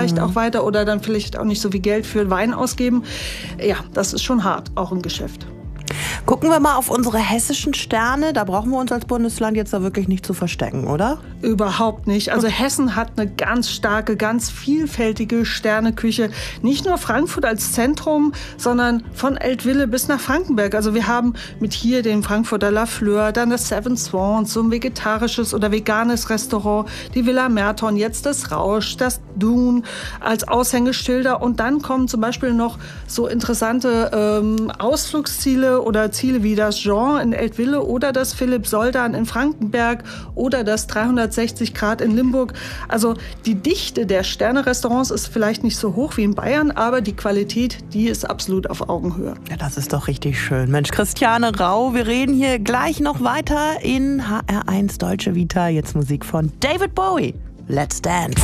vielleicht auch weiter oder dann vielleicht auch nicht so viel Geld für Wein ausgeben. Ja, das ist schon hart, auch im Geschäft. Gucken wir mal auf unsere hessischen Sterne. Da brauchen wir uns als Bundesland jetzt da wirklich nicht zu verstecken, oder? Überhaupt nicht. Also Hessen hat eine ganz starke, ganz vielfältige Sterneküche. Nicht nur Frankfurt als Zentrum, sondern von Eltville bis nach Frankenberg. Also wir haben mit hier den Frankfurter La Fleur, dann das Seven Swans, so ein vegetarisches oder veganes Restaurant, die Villa Merton, jetzt das Rausch, das Dune als Aushängeschilder. Und dann kommen zum Beispiel noch so interessante Ausflugsziele oder Ziele wie das Jean in Eltville oder das Philipp Soldan in Frankenberg oder das 360 Grad in Limburg. Also die Dichte der Sterne-Restaurants ist vielleicht nicht so hoch wie in Bayern, aber die Qualität, die ist absolut auf Augenhöhe. Ja, das ist doch richtig schön. Mensch, Christiane Rau, wir reden hier gleich noch weiter in HR1 Deutsche Vita. Jetzt Musik von David Bowie. Let's Dance.